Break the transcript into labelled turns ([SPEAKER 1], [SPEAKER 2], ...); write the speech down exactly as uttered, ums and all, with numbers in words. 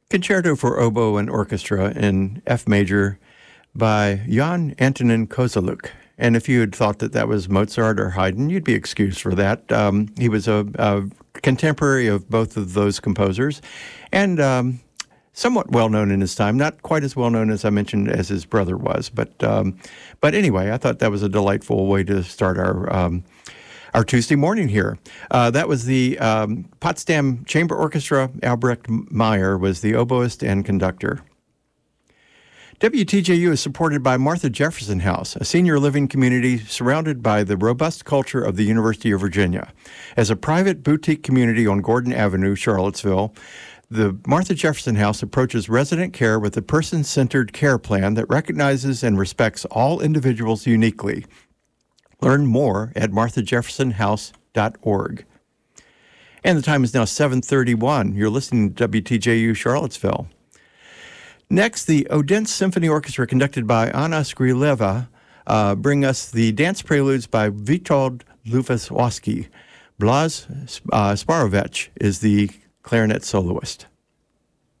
[SPEAKER 1] Concerto for Oboe and Orchestra in F major by Jan Antonin Kozeluk. And if you had thought that that was Mozart or Haydn, you'd be excused for that. Um, he was a, a contemporary of both of those composers and um, somewhat well-known in his time. Not quite as well-known as I mentioned as his brother was. But um, but anyway, I thought that was a delightful way to start our um, our Tuesday morning here. Uh, that was the um, Potsdam Chamber Orchestra. Albrecht Meyer was the oboist and conductor. W T J U is supported by Martha Jefferson House, a senior living community surrounded by the robust culture of the University of Virginia. As a private boutique community on Gordon Avenue, Charlottesville, the Martha Jefferson House approaches resident care with a person-centered care plan that recognizes and respects all individuals uniquely. Learn more at martha jefferson house dot org. And the time is now seven thirty-one. You're listening to W T J U Charlottesville. Next, the Odense Symphony Orchestra, conducted by Anna Skrileva, uh, bring us the dance preludes by Witold Lufasowski. Blas uh, Sparovich is the clarinet soloist.